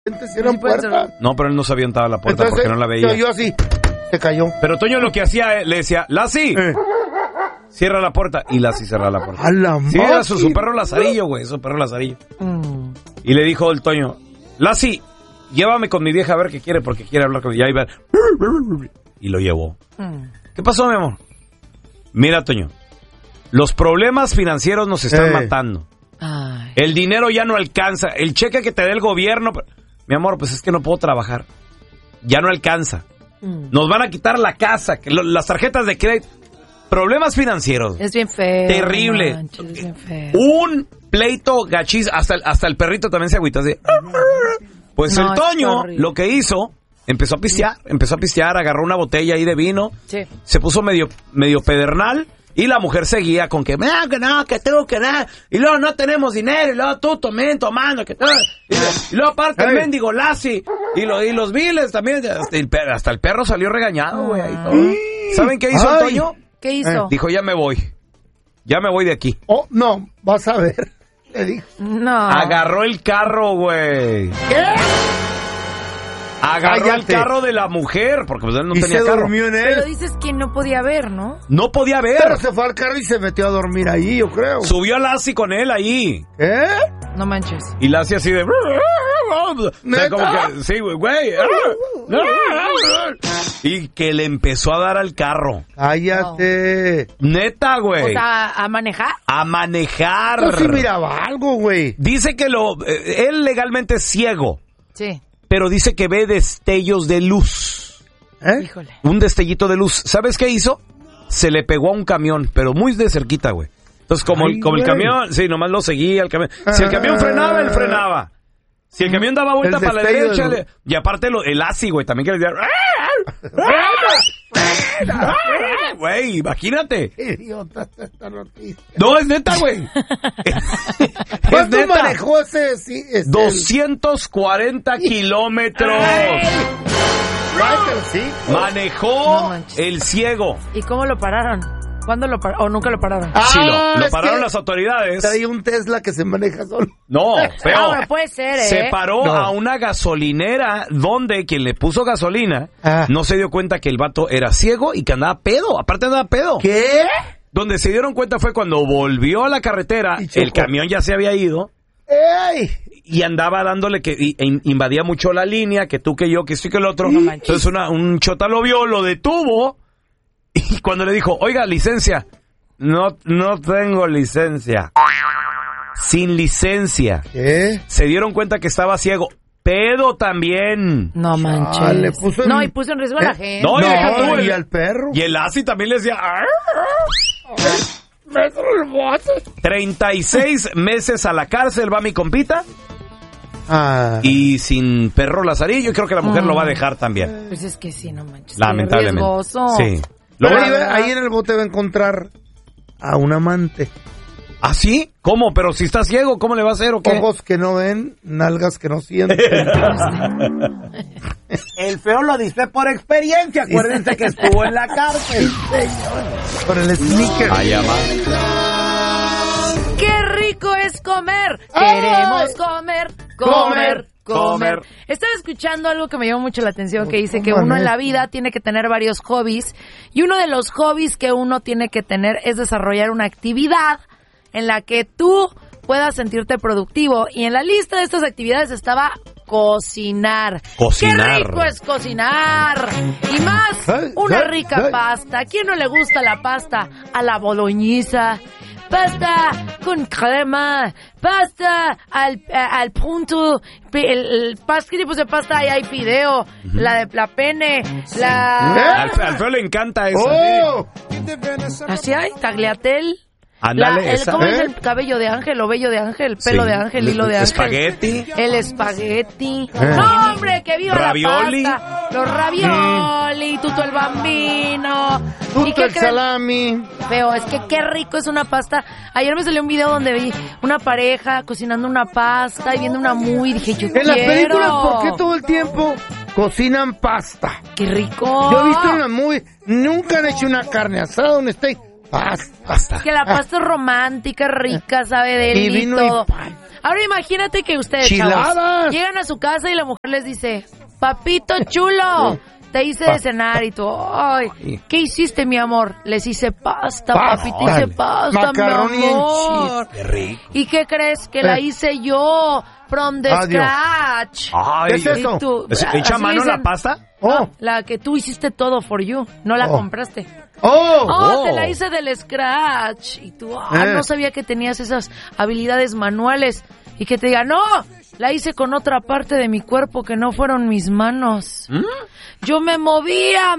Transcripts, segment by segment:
cierran puertas. No, pero él no se avientaba a la puerta. Entonces, porque no la veía. Yo así, se cayó. Pero Toño lo que hacía, le decía, Lassie, cierra la puerta. Y Lassie cerraba la puerta. A la sí, era su perro Lazarillo, güey, su perro Lazarillo. Y le dijo el Toño, Lassie, llévame con mi vieja a ver qué quiere, porque quiere hablar con ella. Y lo llevó. ¿Qué pasó, mi amor? Mira, Toño, los problemas financieros nos están matando. Ay. El dinero ya no alcanza. El cheque que te dé el gobierno... Mi amor, pues es que no puedo trabajar. Ya no alcanza. Nos van a quitar la casa, las tarjetas de crédito. Problemas financieros. Es bien feo. Terrible. Manches, es bien feo. Un pleito gachis. Hasta el perrito también se agüita así. Pues no, el Toño lo que hizo... Empezó a pistear, agarró una botella ahí de vino. Sí. Se puso medio pedernal. Y la mujer seguía con que no, que tengo que nada. Y luego no tenemos dinero. Y luego tú tomando. Que todo. Y luego aparte el mendigo Lassie. Y los biles también. Hasta el perro salió regañado, güey. ¿Saben qué hizo el Toño? ¿Qué hizo? Dijo, ya me voy de aquí. Oh, no, vas a ver. Le dijo. No. Agarró el carro, güey. ¿Qué? Agarró el carro de la mujer, porque pues él no tenía carro. Durmió en él. Pero dices que no podía ver, ¿no? No podía ver. Pero se fue al carro y se metió a dormir ahí, yo creo. Subió a Lassie con él ahí. ¿Eh? No manches. Y Lassie así de... O sea, como que... Sí, güey. Y que le empezó a dar al carro. Cállate. Neta, güey. O sea, ¿a manejar? A manejar. Yo sí miraba algo, güey. Dice que él legalmente es ciego. Sí. Pero dice que ve destellos de luz. Híjole. Un destellito de luz. ¿Sabes qué hizo? Se le pegó a un camión, pero muy de cerquita, güey. Entonces, como el camión, sí, nomás lo seguía el camión. Si el camión frenaba, él frenaba. Si el camión daba vuelta para la derecha, y aparte el Lassie, güey, también que le decía... Güey, imagínate. Idiota esta noticia. No, es neta, güey. ¿Cuánto manejó ese? 240 kilómetros. Manejó el ciego. ¿Y cómo lo pararon? ¿Cuándo lo pararon? ¿O nunca lo pararon? Sí, lo pararon las autoridades. Hay un Tesla que se maneja solo. No, feo. Bueno, puede ser, Se paró a una gasolinera donde quien le puso gasolina no se dio cuenta que el vato era ciego y que andaba pedo. Aparte andaba pedo. ¿Qué? Donde se dieron cuenta fue cuando volvió a la carretera, el camión ya se había ido. ¡Ey! Y andaba dándole que invadía mucho la línea, que tú, que yo, que esto y que el otro. Entonces un chota lo vio, lo detuvo. Y cuando le dijo, oiga, licencia. No tengo licencia. Sin licencia. ¿Qué? Se dieron cuenta que estaba ciego. Pedo también. No manches. Le puso y puso en riesgo a la gente. No, y al perro. Y el Lassie también le decía... 36 meses a la cárcel va mi compita. Y sin perro Lazarillo, creo que la mujer lo va a dejar también. Pues es que sí, no manches. Lamentablemente. Sí. Ahí en el bote va a encontrar a un amante. ¿Ah, sí? ¿Cómo? Pero si está ciego, ¿cómo le va a hacer o qué? Ojos que no ven, nalgas que no sienten. El feo lo dice por experiencia. Acuérdense que estuvo en la cárcel. Con el sneaker. Allá va. ¡Qué rico es comer! Queremos comer. Estaba escuchando algo que me llamó mucho la atención, que dice que uno en la vida tiene que tener varios hobbies, y uno de los hobbies que uno tiene que tener es desarrollar una actividad en la que tú puedas sentirte productivo, y en la lista de estas actividades estaba cocinar. ¡Qué rico es cocinar! Y más, una rica pasta. ¿A quién no le gusta la pasta? A la boloñesa. Pasta con crema, pasta al punto, ¿qué tipos de pasta hay? Hay fideo, la pene, Al feo le encanta eso. ¿Así hay? Tagliatelle. Ándale, ¿Cómo es el cabello de ángel o vello de ángel? Pelo de ángel, hilo de ángel. Espagueti. El espagueti. ¡No, hombre, que viva ravioli. La pasta! Los ravioli, tutto el bambino. Tutto el salami. Feo, es que qué rico es una pasta. Ayer me salió un video donde vi una pareja cocinando una pasta y viendo una muy, dije, yo quiero. En las películas, ¿por qué todo el tiempo cocinan pasta? ¡Qué rico! Yo he visto una muy... Nunca han hecho una carne asada, un steak. Pasta. Es que la pasta es romántica, rica, sabe de él y todo. Ahora imagínate que ustedes, ¡Chiladas! chavos, llegan a su casa y la mujer les dice, papito chulo, te hice de cenar y tú, ay, ¿qué hiciste, mi amor? Les hice pasta, papi, te hice pasta, Macarrón mi amor. Qué rico. ¿Y qué crees? Que la hice yo, from the scratch. Ay, ¿Qué es eso? Y tú, ¿Echa así mano dicen, la pasta? La que tú hiciste todo for you, no la compraste. ¡Oh! Te la hice del scratch. Y tú, no sabía que tenías esas habilidades manuales. Y que te diga, no, la hice con otra parte de mi cuerpo que no fueron mis manos. Yo me movía.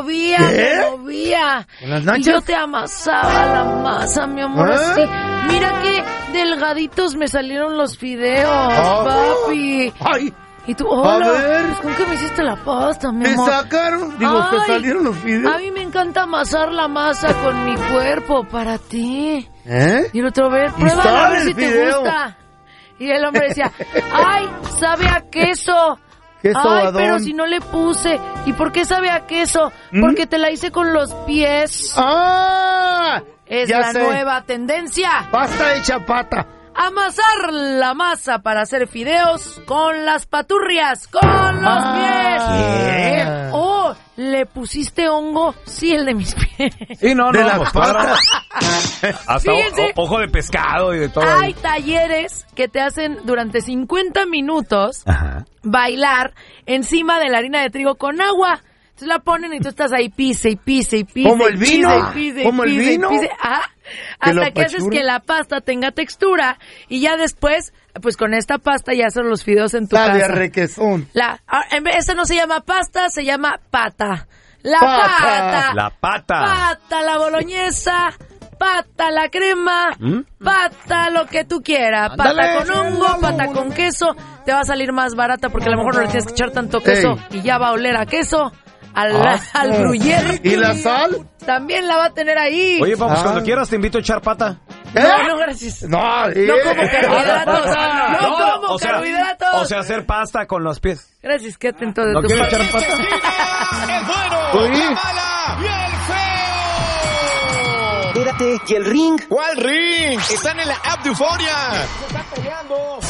¿Con las Y nachas? yo te amasaba la masa, mi amor. Así. Mira qué delgaditos me salieron los fideos, papi. ¡Ay! Y tú, A hola, ver. pues, ¿con qué me hiciste la pasta, mi ¿Te amor? sacaron? Digo, ¿te Ay, salieron los fideos? A mí me encanta amasar la masa con mi cuerpo para ti. ¿Eh? Y el otro, ver, Y pruébala a sabe ver el si te fideo. gusta. Y el hombre decía, ay, sabe a queso. Queso Ay, badón. pero si no le puse. ¿Y por qué sabe a queso? Porque te la hice con los pies. ¡Ah! Es ya la sé. nueva tendencia. Pasta hecha pata. Amasar la masa para hacer fideos con las paturrias, con los pies. ¿Qué? Oh, ¿le pusiste hongo? Sí, el de mis pies. Sí, no, De no. las Pues, patas. hasta Fíjense. ojo de pescado y de todo. Hay talleres que te hacen durante 50 minutos Ajá. bailar encima de la harina de trigo con agua. Entonces la ponen y tú estás ahí pise y pise y pise. ¿Como el y pise vino? y pise y ¿Como el pise y vino? pise. Ajá. Que lo Hasta que haces apachurra. que la pasta tenga textura y ya después, pues con esta pasta ya son los fideos en tu Sabe a casa. requesón. Esta no se llama pasta, se llama pata. La Pata. pata. La pata. Pata, la boloñesa. Pata, la crema. Pata, lo que tú quieras. Pata Ándale. con hongo, pata con queso. Te va a salir más barata porque a lo mejor no le tienes que echar tanto queso y ya va a oler a queso. Al gruyere. ¿Y la sal? También la va a tener ahí. Oye, pues cuando quieras te invito a echar pata. No, gracias. No, No como carbohidratos. No como o sea, carbohidratos. o sea, hacer pasta con los pies. Gracias, qué atento de ¿No tu quieres parte. echar pata? ¡El bueno! Oye. ¡La mala! ¡Y el feo! Espérate, ¿y el ring? ¿Cuál ring? Están en la app de Euforia. ¡Se están peleando!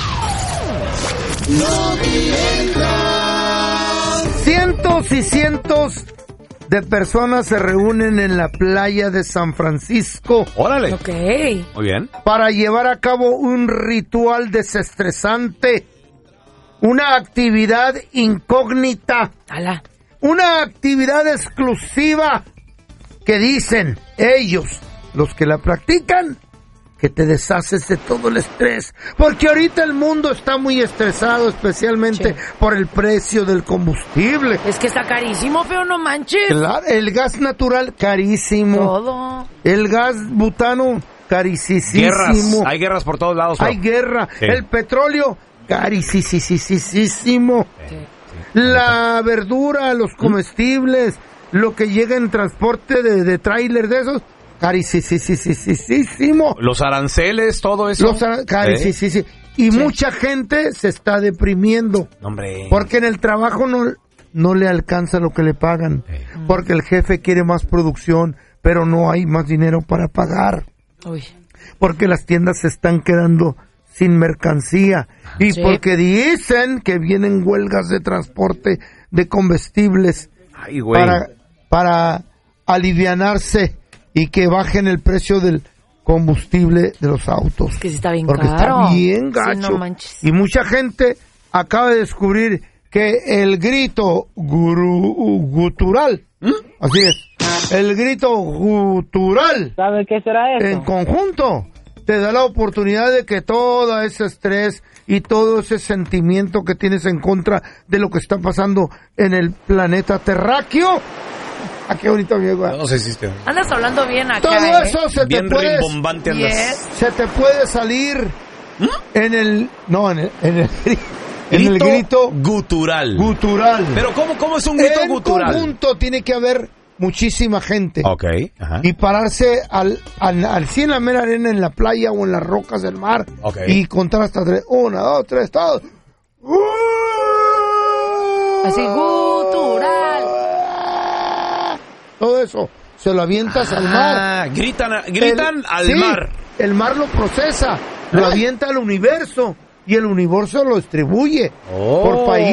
Cientos y cientos de personas se reúnen en la playa de San Francisco Órale. Ok. Muy bien. para llevar a cabo un ritual desestresante, una actividad incógnita, Ala. una actividad exclusiva que dicen ellos, los que la practican, que te deshaces de todo el estrés, porque ahorita el mundo está muy estresado, especialmente Sí. por el precio del combustible. Es que está carísimo, feo, no manches. Claro, el gas natural carísimo, Todo. el gas butano carísimo, Guerras. Hay guerras por todos lados. hay bro. guerra, Sí. el petróleo carísimo, Sí. la verdura, los comestibles, lo que llega en transporte de tráiler de esos, carísimo. Los aranceles, todo eso. Carísimo. Y mucha gente se está deprimiendo. No, hombre. Porque en el trabajo no le alcanza lo que le pagan. Porque el jefe quiere más producción, pero no hay más dinero para pagar. Uy. Porque las tiendas se están quedando sin mercancía. Y Sí. porque dicen que vienen huelgas de transporte de combustibles Ay, güey. para alivianarse y que bajen el precio del combustible de los autos. Que sí está bien Porque caro. está bien Sí, gacho. no manches. Y mucha gente acaba de descubrir que el grito gutural, así es, el grito gutural, ¿Sabe qué será eso? en conjunto, te da la oportunidad de que todo ese estrés y todo ese sentimiento que tienes en contra de lo que está pasando en el planeta terráqueo. Ah, qué bonito, amigo. No sé si existe. Andas hablando bien acá, Todo eso se Bien te puede, rimbombante andas. Yes. se te puede salir en el, no, en el grito gutural. gutural. Pero ¿cómo es un grito En gutural? conjunto tiene que haber muchísima gente. Ok. Ajá. Y pararse al sí en la mera arena, en la playa o en las rocas del mar. Ok. Y contar hasta 3. 1, 2, 3, todos. Así, gutural. Todo eso. Se lo avientas al mar. Gritan al Sí, mar. El mar lo procesa lo avienta al universo y el universo lo distribuye por país.